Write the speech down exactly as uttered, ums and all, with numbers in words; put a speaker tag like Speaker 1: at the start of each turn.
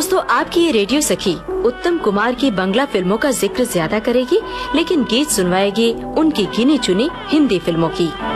Speaker 1: दोस्तों, आपकी ये रेडियो सखी उत्तम कुमार की बंगला फिल्मों का जिक्र ज्यादा करेगी, लेकिन गीत सुनवाएगी उनकी गिनी चुनी हिंदी फिल्मों की।